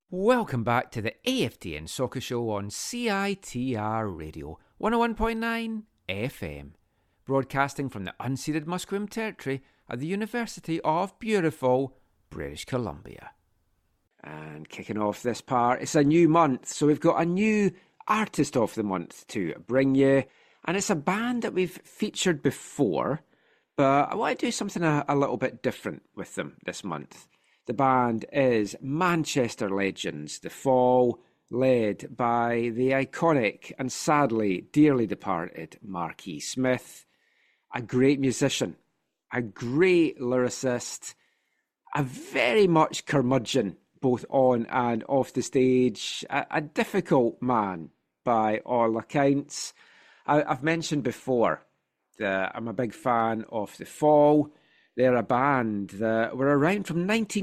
Welcome back to the AFTN Soccer Show on CITR Radio 101.9 FM, broadcasting from the unceded Musqueam territory at the University of beautiful British Columbia. And kicking off this part, it's a new month, so we've got a new Artist of the Month to bring you, and it's a band that we've featured before, but I want to do something a little bit different with them this month. The band is Manchester legends, The Fall, led by the iconic and sadly dearly departed Marquis Smith, a great musician, a great lyricist, a very much curmudgeon, both on and off the stage, a difficult man by all accounts. I've mentioned before that I'm a big fan of The Fall. They're a band that were around from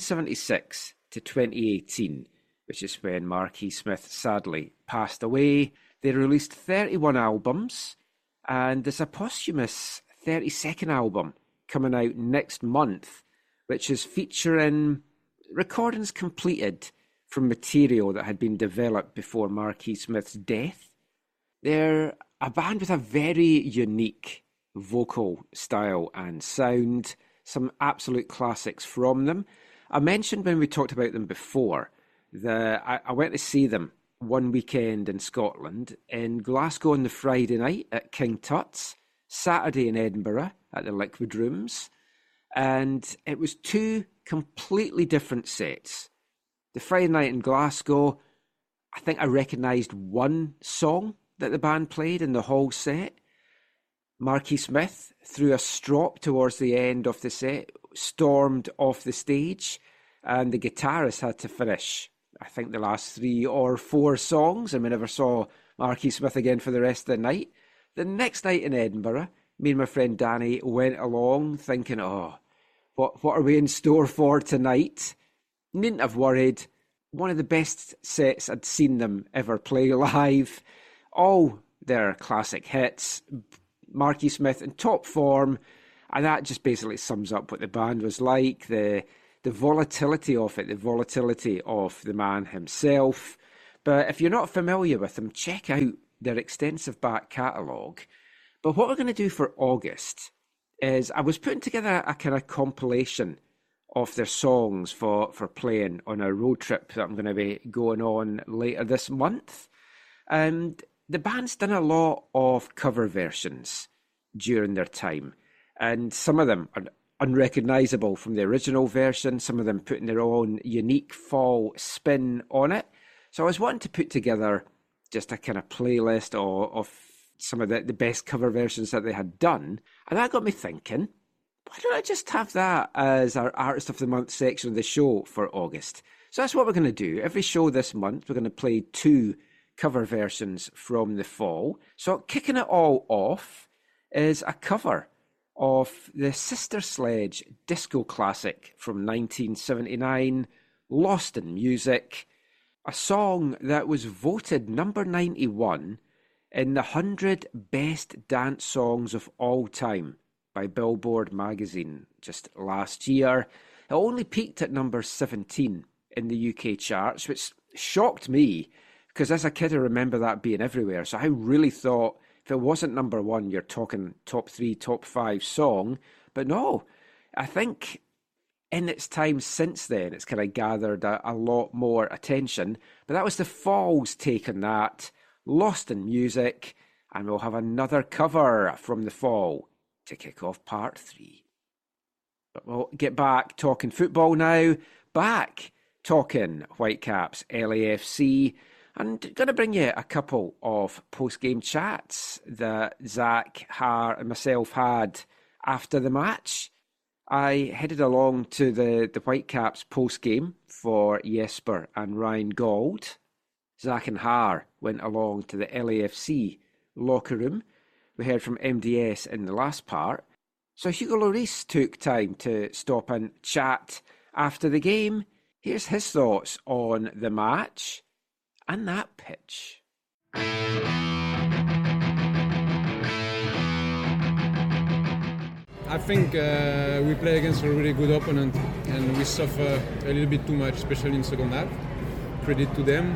1976 to 2018, which is when Marquis Smith sadly passed away. They released 31 albums, and there's a posthumous 32nd album coming out next month, which is featuring recordings completed from material that had been developed before Marquis Smith's death. They're a band with a very unique vocal style and sound. Some absolute classics from them. I mentioned when we talked about them before that I went to see them one weekend in Scotland, in Glasgow on the Friday night at King Tut's, Saturday in Edinburgh at the Liquid Rooms, and it was two completely different sets. The Friday night in Glasgow, I think I recognised one song that the band played in the whole set. Marquis Smith, threw a strop towards the end of the set, stormed off the stage, and the guitarist had to finish, I think, the last 3 or 4 songs, and we never saw Marquis Smith again for the rest of the night. The next night in Edinburgh, me and my friend Danny went along thinking, what are we in store for tonight? Needn't have worried. One of the best sets I'd seen them ever play live. All their classic hits. Marquis Smith in top form, and that just basically sums up what the band was like, the volatility of it, the volatility of the man himself. But if you're not familiar with them, check out their extensive back catalogue. But what we're going to do for August is I was putting together a kind of compilation of their songs for playing on a road trip that I'm going to be going on later this month. And the band's done a lot of cover versions during their time, and some of them are unrecognisable from the original version, some of them putting their own unique fall spin on it. So I was wanting to put together just a kind of playlist of some of the best cover versions that they had done, and that got me thinking, why don't I just have that as our Artist of the Month section of the show for August? So that's what we're going to do. Every show this month, we're going to play 2 cover versions from The Fall. So kicking it all off is a cover of the Sister Sledge disco classic from 1979, Lost in Music, a song that was voted number 91 in the 100 Best Dance Songs of All Time by Billboard magazine just last year. It only peaked at number 17 in the UK charts, which shocked me, because as a kid I remember that being everywhere. So I really thought if it wasn't number 1, you're talking top 3, top 5 song. But no, I think in its time since then, it's kind of gathered a lot more attention. But that was The Fall's take on that, Lost in Music, and we'll have another cover from The Fall to kick off part 3. But we'll get back talking football now, back talking Whitecaps, LAFC, and going to bring you a couple of post-game chats that Zach, Har and myself had after the match. I headed along to the Whitecaps post-game for Jesper and Ryan Gauld. Zach and Har went along to the LAFC locker room. We heard from MDS in the last part. So Hugo Lloris took time to stop and chat after the game. Here's his thoughts on the match and that pitch. I think we play against a really good opponent and we suffer a little bit too much, especially in second half. credit to them.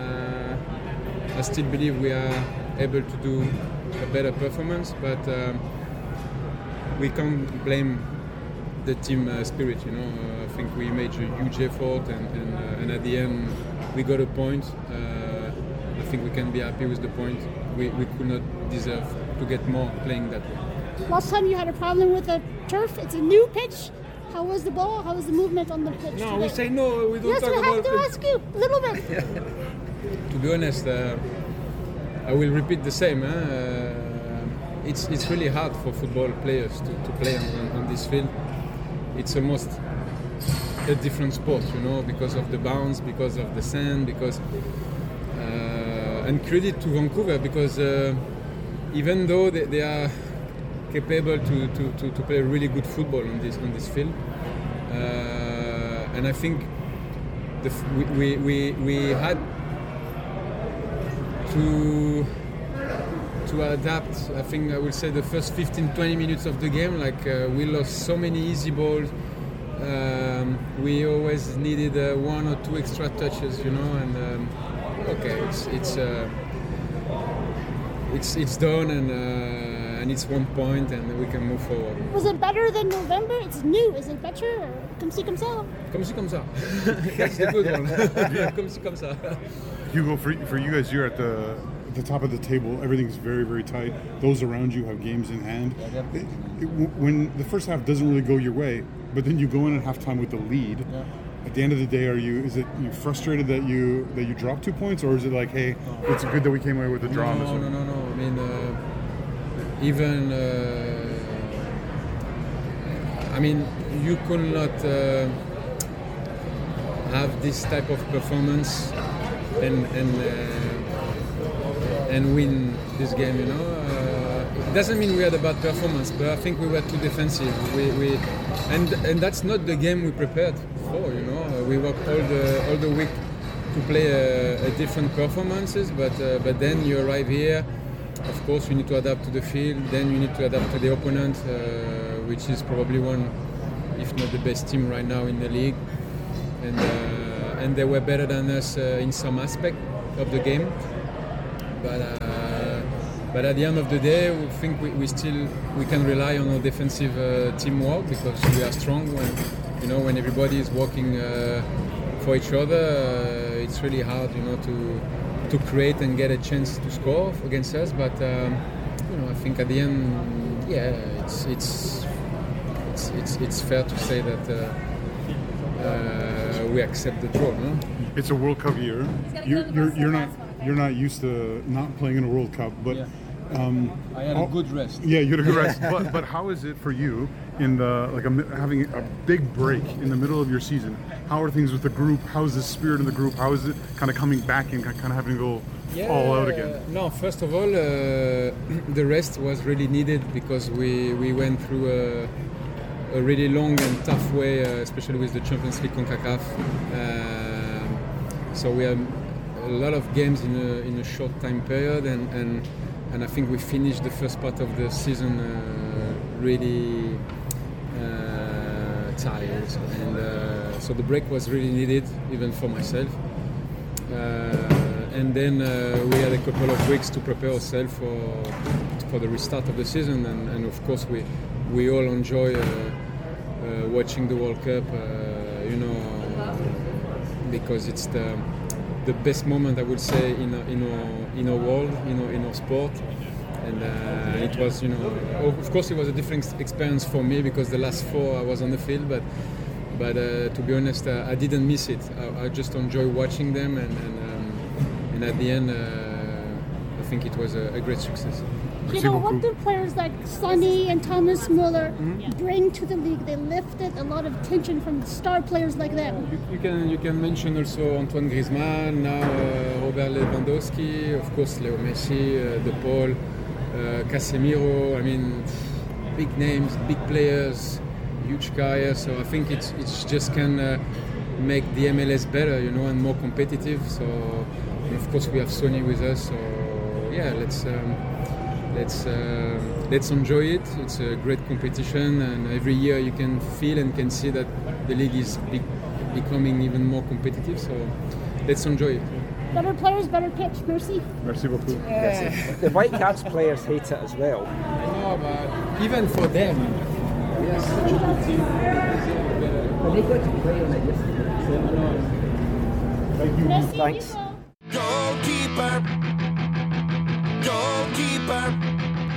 I still believe we are able to do a better performance, but we can't blame the team spirit. I think we made a huge effort, and at the end we got a point. I think we can be happy with the point. We could not deserve to get more playing that way. Last time you had a problem with the turf. It's a new pitch. How was the ball? How was the movement on the pitch? No, today? we say no. We don't yes, talk we about have to ask you a little bit. To be honest, I will repeat the same. It's really hard for football players to play on this field. It's almost a different sport, because of the bounce, because of the sand, and credit to Vancouver, because even though they are capable to play really good football on this field, and I think we had to adapt. I think I will say the first 15-20 minutes of the game, we lost so many easy balls. We always needed one or two extra touches, and okay, it's done, and it's 1 point, and we can move forward. Was it better than November? It's new. Is it better? Or comme ci, comme ça? Comme ci, comme ça. That's the good one. Comme ci, comme ça. Hugo, for you guys, you're at the top of the table. Everything's very, very tight. Those around you have games in hand. When the first half doesn't really go your way, but then you go in at halftime with the lead. Yeah. At the end of the day, is it you frustrated that you dropped 2 points, or is it like, hey, it's good that we came away with a draw? No. I mean, even you could not have this type of performance and win this game. It doesn't mean we had a bad performance, but I think we were too defensive. And that's not the game we prepared for. We worked all the week to play a different performances, but then you arrive here. Of course, you need to adapt to the field. Then you need to adapt to the opponent, which is probably one, if not the best team right now in the league. And they were better than us in some aspect of the game. But at the end of the day, we think we can rely on our defensive teamwork, because we are strong when everybody is working for each other. It's really hard, to create and get a chance to score against us. But I think at the end, it's fair to say that we accept the draw. No? It's a World Cup year. You're not used to not playing in a World Cup, but yeah. I had a good rest. Yeah, you had a good rest. But how is it for you in having a big break in the middle of your season? How are things with the group? How is the spirit in the group? How is it kind of coming back and kind of having to go all out again? No, first of all, the rest was really needed, because we went through a really long and tough way, especially with the Champions League CONCACAF. So we had a lot of games in a short time period, and I think we finished the first part of the season really tired, and so the break was really needed, even for myself. And then we had a couple of weeks to prepare ourselves for the restart of the season, and of course we all enjoy watching the World Cup, because it's the best moment, I would say, in our world, in our sport. And it was, of course, it was a different experience for me, because the last 4 I was on the field, but to be honest, I didn't miss it. I just enjoy watching them, and at the end, I think it was a great success. What do players like Sonny and Thomas Muller bring to the league? They lifted a lot of tension from star players like them. You can mention also Antoine Griezmann, now Robert Lewandowski, of course Leo Messi, De Paul, Casemiro. I mean, big names, big players, huge career. So I think it's just can make the MLS better, and more competitive. So, and of course we have Sonny with us. So yeah, let's enjoy it. It's a great competition, and every year you can feel and can see that the league is becoming even more competitive. So let's enjoy it. Better players, better pitch. Merci. Merci beaucoup. The Whitecaps players hate it as well. I know, but even for them, we are such a good team. But they got to play on it yesterday. Thank you. Merci, Thanks. Hugo. Goalkeeper.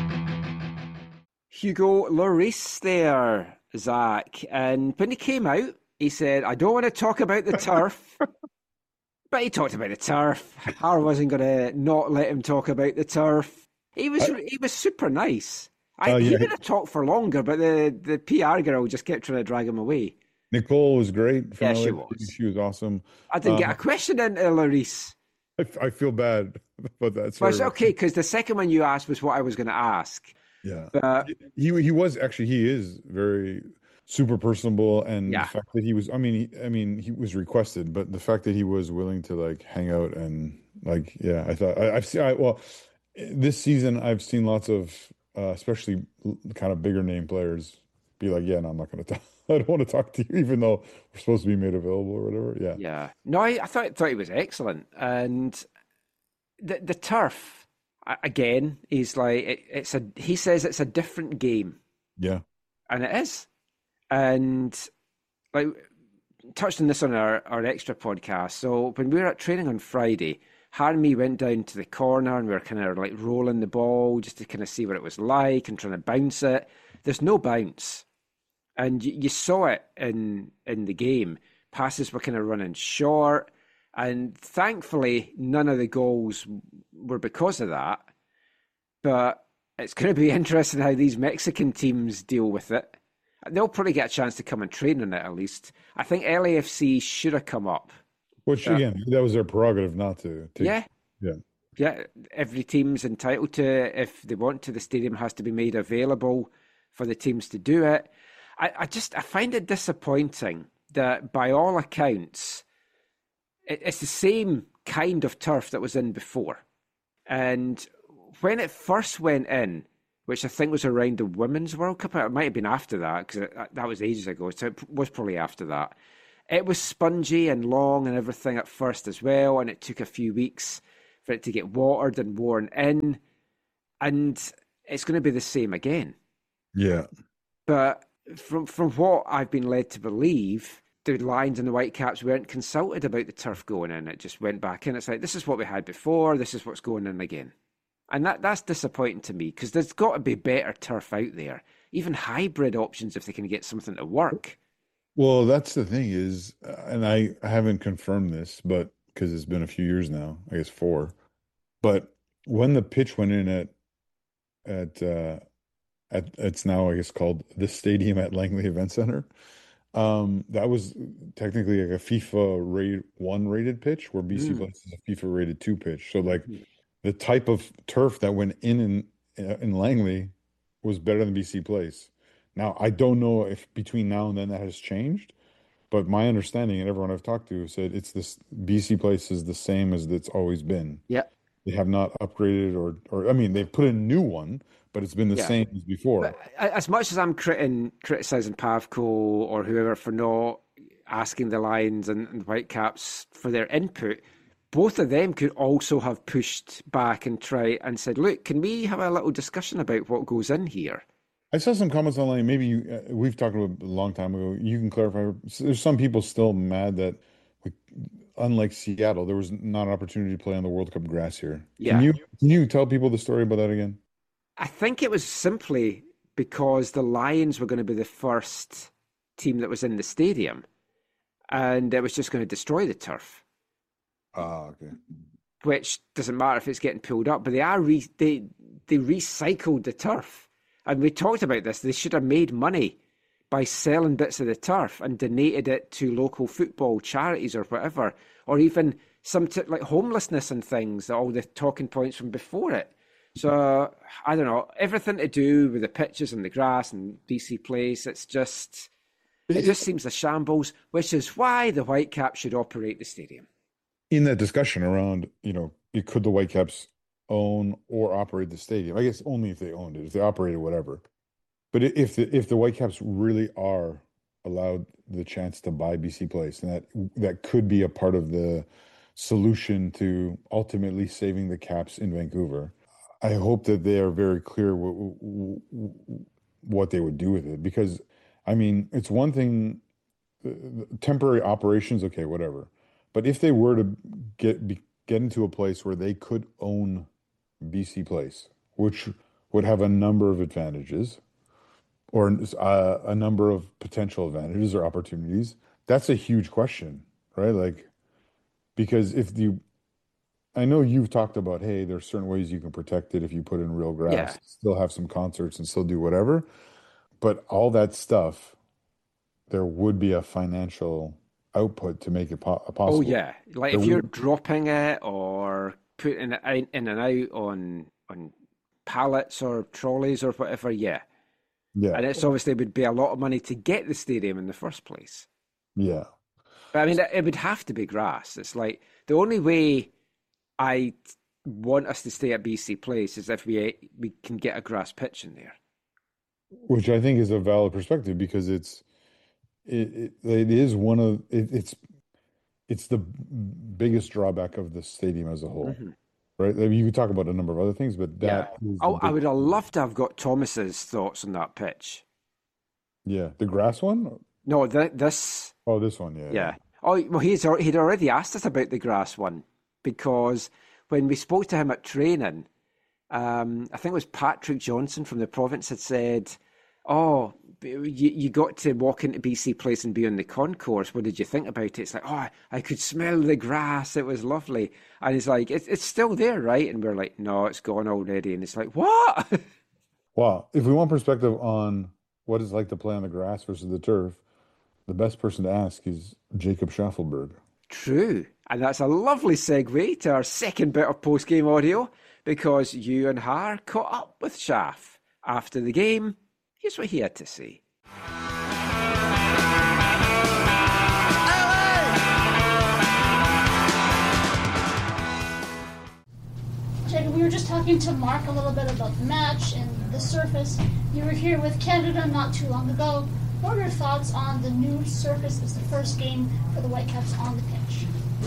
Hugo Lloris there, Zach. And when he came out, he said, I don't want to talk about the turf. But he talked about the turf. I wasn't going to not let him talk about the turf. He was super nice. He would have talked for longer, but the PR girl just kept trying to drag him away. Nicole was great. Yeah, she was. She was awesome. I didn't get a question into Lloris. I feel bad about that. But it's okay, because the second one you asked was what I was going to ask. Yeah. But he is very super personable, and the fact that he was, he was requested, but the fact that he was willing to like hang out and like, I thought this season I've seen lots of, especially kind of bigger name players be like, no, I'm not going to talk. I don't want to talk to you, even though we're supposed to be made available or whatever. Yeah. Yeah. No, I thought he was excellent. And the turf, again, he's like, he says it's a different game. Yeah. And it is. And like, touched on this on our extra podcast. So when we were at training on Friday, Harry and me went down to the corner and we were kind of like rolling the ball just to kind of see what it was like and trying to bounce it. There's no bounce. And you saw it in the game. Passes were kind of running short. And thankfully, none of the goals were because of that. But it's going to be interesting how these Mexican teams deal with it. They'll probably get a chance to come and train on it at least. I think LAFC should have come up. Which, again, that was their prerogative not to. Yeah. Every team's entitled to, if they want to, the stadium has to be made available for the teams to do it. I find it disappointing that by all accounts, it's the same kind of turf that was in before. And when it first went in, which I think was around the Women's World Cup, it might have been after that, because that was ages ago, so it was probably after that. It was spongy and long and everything at first as well, and it took a few weeks for it to get watered and worn in. And it's going to be the same again. Yeah. But from what I've been led to believe, the Lions and the Whitecaps weren't consulted about the turf going in. It just went back in. It's like, this is what we had before, this is what's going in again. And that's disappointing to me, because there's got to be better turf out there, even hybrid options if they can get something to work. Well, that's the thing is, and I haven't confirmed this, but because it's been a few years now, I guess 4. But when the pitch went in at it's now, I guess, called the Stadium at Langley Event Center, that was technically like a FIFA 1 rated pitch, where BC Place is a FIFA rated 2 pitch. So like the type of turf that went in Langley was better than BC Place. Now, I don't know if between now and then that has changed, but my understanding, and everyone I've talked to said, it's this BC Place is the same as it's always been. Yeah. They have not upgraded or I mean, they've put in a new one, but it's been the same as before. But as much as I'm criticising Pavko or whoever for not asking the Lions and Whitecaps for their input, both of them could also have pushed back and tried and said, look, can we have a little discussion about what goes in here? I saw some comments online. Maybe we've talked about a long time ago. You can clarify. There's some people still mad that, unlike Seattle, there was not an opportunity to play on the World Cup grass here. Yeah. Can you tell people the story about that again? I think it was simply because the Lions were going to be the first team that was in the stadium, and it was just going to destroy the turf. Okay. Which doesn't matter if it's getting pulled up, but they recycled the turf. And we talked about this. They should have made money by selling bits of the turf and donated it to local football charities or whatever, or even some like homelessness and things, all the talking points from before it. So, I don't know, everything to do with the pitches and the grass and BC Place, it just seems a shambles, which is why the Whitecaps should operate the stadium. In that discussion around, could the Whitecaps own or operate the stadium? I guess only if they owned it. If they operated, whatever. But if the Whitecaps really are allowed the chance to buy BC Place, and that could be a part of the solution to ultimately saving the Caps in Vancouver. I hope that they are very clear what they would do with it, because, I mean, it's one thing, temporary operations, okay, whatever. But if they were to get into a place where they could own BC Place, which would have a number of advantages, or a number of potential advantages or opportunities, that's a huge question, right? Like, because I know you've talked about, hey, there's certain ways you can protect it if you put in real grass, Yeah. still have some concerts and still do whatever. But all that stuff, there would be a financial output to make it possible. Oh yeah, like There if you're would- dropping it or putting it in and out on pallets or trolleys or whatever, yeah. Yeah, And it's obviously would be a lot of money to get the stadium in the first place. yeah. But I mean, it would have to be grass. It's like the only way I want us to stay at BC Place is if we can get a grass pitch in there. Which I think is a valid perspective, because it is one of it's the biggest drawback of the stadium as a whole, right? Like, you could talk about a number of other things, but that is the I big- would have loved to have got Thomas's thoughts on that pitch. yeah, the grass one. No, this. Oh, this one, yeah, Yeah. Oh, well, he'd already asked us about the grass one, because when we spoke to him at training, I think it was Patrick Johnson from the province had said, "Oh, you got to walk into BC Place and be on the concourse. What did you think about it?" It's like, "Oh, I could smell the grass. It was lovely." And he's like, "It's still there, right?" And we're like, "No, it's gone already." And it's like, "What?" Wow. If we want perspective on what it's like to play on the grass versus the turf, the best person to ask is Jacob Schaffelberg. True. And that's a lovely segue to our second bit of post-game audio, because you and Har caught up with Schaff after the game. Here's what he had to say. Jacob, we were just talking to Mark a little bit about the match and the surface. You were here with Canada not too long ago. What are your thoughts on the new surface? It's the first game for the Whitecaps on the pitch.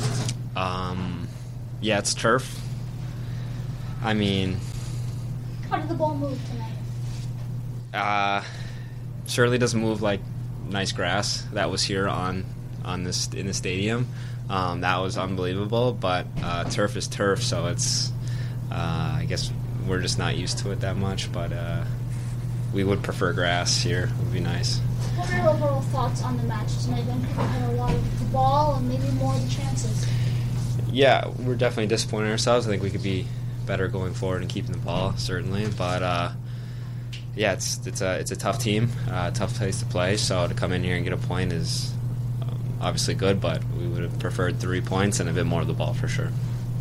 Yeah, it's turf. I mean, How did the ball move tonight? certainly doesn't move like nice grass that was here on this in the stadium. That was unbelievable, but turf is turf, so it's I guess we're just not used to it that much. But we would prefer grass here. It would be nice. What are your overall thoughts on the match tonight? Vancouver had a lot of the ball and maybe more of the chances. Yeah, we're definitely disappointed in ourselves. I think we could be better going forward and keeping the ball, certainly. But yeah, it's a tough team, tough place to play. So to come in here and get a point is obviously good, but we would have preferred 3 points and a bit more of the ball for sure.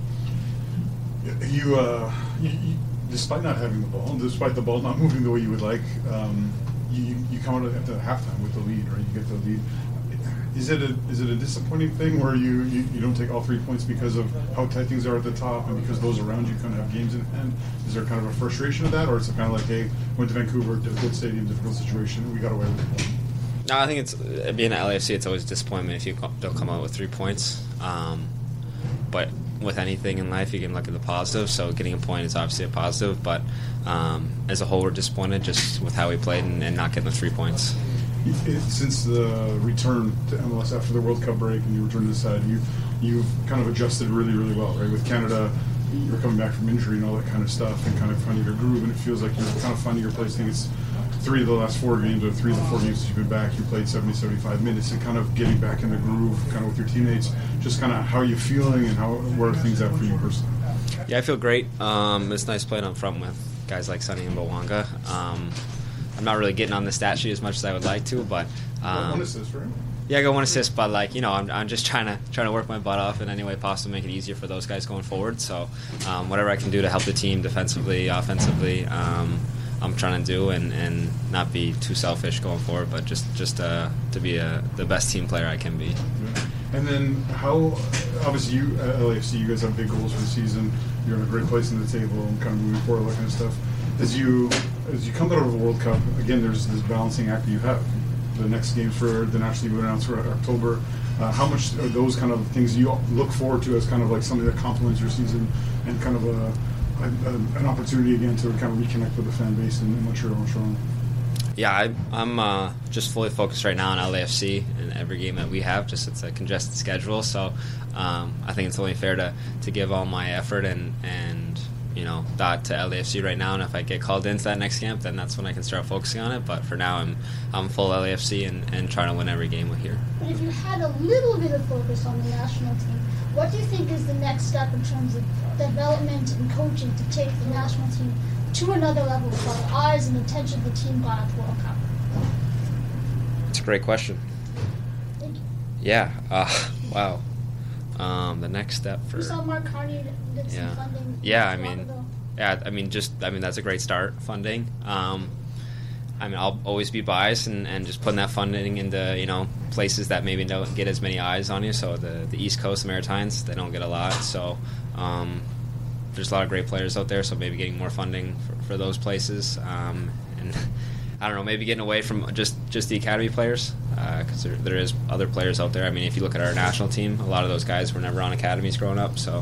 You, despite not having the ball, despite the ball not moving the way you would like, you come out at the halftime with the lead, right? You get the lead. Is it a disappointing thing where you don't take all 3 points because of how tight things are at the top and because those around you kind of have games in hand? Is there kind of a frustration of that, or is it kind of like, hey, went to Vancouver, difficult stadium, difficult situation, we got away with it? No, I think it's being at LAFC. It's always a disappointment if you don't come out with 3 points. But with anything in life, you can look at the positive. So getting a point is obviously a positive. But as a whole, we're disappointed just with how we played and not getting the 3 points. Since the return to MLS after the World Cup break and you returned to the side, you've kind of adjusted really, really well, right? With Canada, you're coming back from injury and all that kind of stuff and kind of finding your groove, and it feels like you're kind of finding your place. I think it's 3 of the last 4 games, or 3 of the 4 games since you've been back, you played 70, 75 minutes, and kind of getting back in the groove kind of with your teammates. Just kind of how are you feeling and where are things at for you personally? Yeah, I feel great. It's nice playing up front with guys like Sonny and Bawanga. I'm not really getting on the stat sheet as much as I would like to, but One assist, right? yeah, I got 1 assist, but I'm just trying to work my butt off in any way possible, make it easier for those guys going forward. So whatever I can do to help the team defensively, offensively, I'm trying to do and not be too selfish going forward, but just to be the best team player I can be. Yeah. And then how, obviously you at LAFC, you guys have big goals for the season. You're in a great place in the table and kind of moving forward, that kind of stuff. As you come out of the World Cup, again, there's this balancing act that you have. the next games for the National League announced for October. How much are those kind of things you look forward to as kind of like something that complements your season and kind of an opportunity again to kind of reconnect with the fan base in Montreal and Toronto? Yeah, I'm just fully focused right now on LAFC and every game that we have. Just it's a congested schedule, so I think it's only fair to give all my effort and that to LAFC right now. And if I get called into that next camp, then that's when I can start focusing on it. But for now, I'm full LAFC and trying to win every game we're here. But if you had a little bit of focus on the national team, what do you think is the next step in terms of development and coaching to take the national team to another level for the eyes and attention the team got at the World Cup? It's a great question. Thank you. Yeah. Wow. The next step for... You saw Mark Carney did some funding. Yeah, I mean, that's a great start, funding. I'll always be biased and just putting that funding into, places that maybe don't get as many eyes on you. So the East Coast, the Maritimes, they don't get a lot. So there's a lot of great players out there, so maybe getting more funding for those places. And I don't know, maybe getting away from just the academy players, because there is other players out there. I mean, if you look at our national team, a lot of those guys were never on academies growing up. So,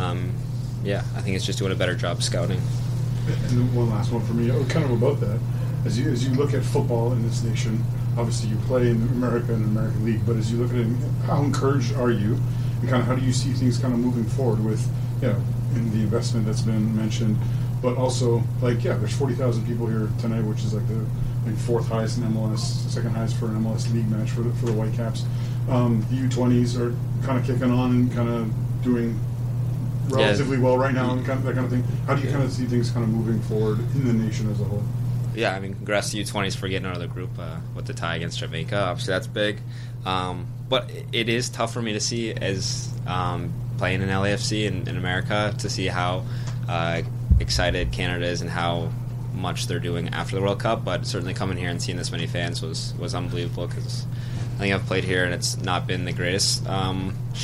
I think it's just doing a better job scouting. And then one last one for me, kind of about that. As you look at football in this nation, obviously you play in America and the American League, but as you look at it, how encouraged are you, and kind of how do you see things kind of moving forward with, in the investment that's been mentioned, but also there's 40,000 people here tonight, which is like the fourth highest in MLS, second highest for an MLS league match for the Whitecaps. The U20s are kind of kicking on and kind of doing relatively well right now, and kind of that kind of thing. How do you kind of see things kind of moving forward in the nation as a whole? Yeah, I mean, congrats to U20s for getting out of the group with the tie against Jamaica. Obviously, that's big. But it is tough for me to see as playing in LAFC in America to see how excited Canada is and how much they're doing after the World Cup. But certainly coming here and seeing this many fans was unbelievable, because I think I've played here and it's not been the greatest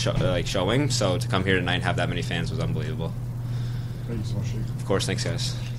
showing. So to come here tonight and have that many fans was unbelievable. Thank you so much, Jake. Of course, thanks guys.